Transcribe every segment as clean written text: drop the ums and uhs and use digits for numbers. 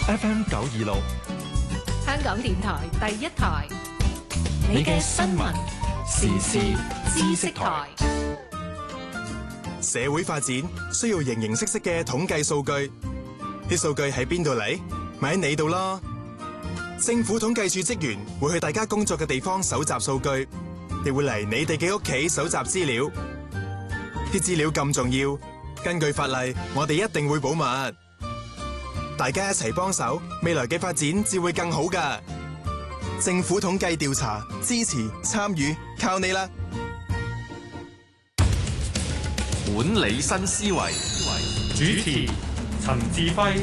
FM 926， 香港電台第一台，你嘅新聞時事知識台。 社會發展需要形形色色嘅統計數據，啲數據喺邊度嚟？咪喺你度咯。政府統計處職員會去大家工作嘅地方搜集數據，亦會嚟你哋嘅屋企搜集資料。啲資料咁重要，根據法例，我哋一定會保密。大家一齊幫手，未來嘅發展至會更好㗎。政府統計調查，支持參與，靠你啦！ 管理新思維， 主持陳志輝。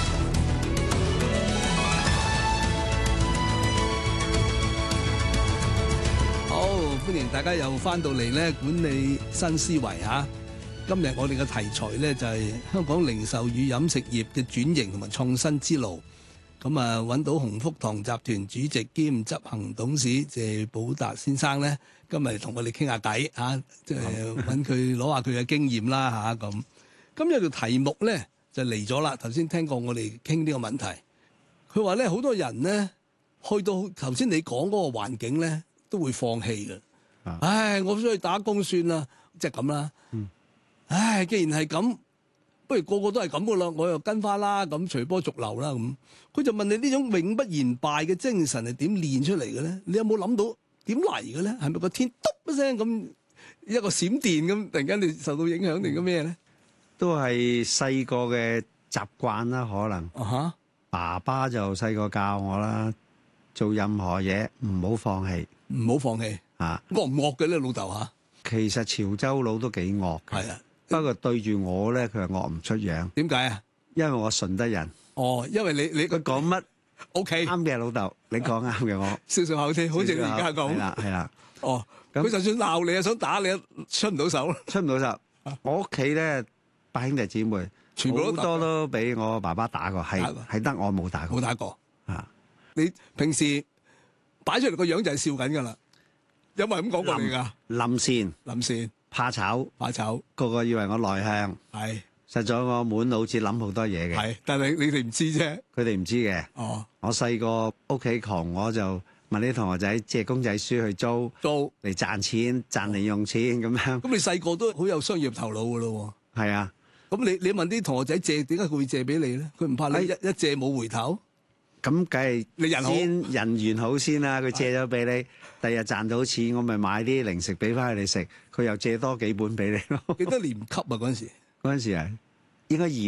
好，歡迎大家又翻到嚟咧，管理新思維啊！今日我哋嘅題材咧就係香港零售與飲食業嘅轉型同埋創新之路。咁啊，揾到鴻福堂集團主席兼執行董事謝寶達先生咧，今日同我哋傾下偈啊，即係揾佢攞下佢嘅經驗啦嚇咁。今日嘅題目咧就嚟咗啦，頭先聽過我哋傾呢個問題，佢話咧好多人咧去到頭先你講嗰個環境咧都會放棄嘅。唉，我想去打工算啦，即係咁啦。唉，既然係咁，不如個個都係咁噶啦，我又跟翻啦，咁隨波逐流啦咁。佢就問你呢種永不言敗嘅精神係點練出嚟嘅咧？你有冇諗到點嚟嘅咧？係咪個天篤一聲咁一個閃電咁，突然間你受到影響定嘅咩咧？ 都係細個嘅習慣啦，可能。爸爸就細個教我啦，做任何嘢唔好放棄， 唔好放棄啊！惡唔惡嘅咧，老豆嚇？ 其實潮州佬都幾惡嘅。係啊。不過對住我咧，佢係惡唔出樣。 點解啊？因為我順得人。 哦，因為你佢講乜 OK 啱嘅，老豆，你講啱嘅，我笑笑口氣，好似你而家講。 係啦。 哦，佢就算鬧你啊，想打你啊，出唔到手。出唔到手。 我屋企咧8兄弟姊妹， 全部好多都俾我爸爸打過，係得我冇打過。 冇打過啊！你平時擺出嚟個樣就係笑緊㗎啦。有冇咁講過你㗎？ 冧線。怕醜，個個以為我內向，係實在我滿腦子諗好多嘢嘅，係，但係你哋唔知啫，佢哋唔知嘅。哦，我細個屋企窮，我就問啲同學仔借公仔書去租嚟賺錢，賺零用錢咁樣。咁你細個都好有商業頭腦噶咯？係啊。咁你問啲同學仔借，點解佢會借俾你咧？佢唔怕你一借冇回頭？咁梗係你人緣好先啦，佢借咗俾你，第日賺到錢，我咪買啲零食俾翻佢哋食，佢又借多幾本俾你咯。幾多年級啊嗰陣時？嗰陣時啊，應該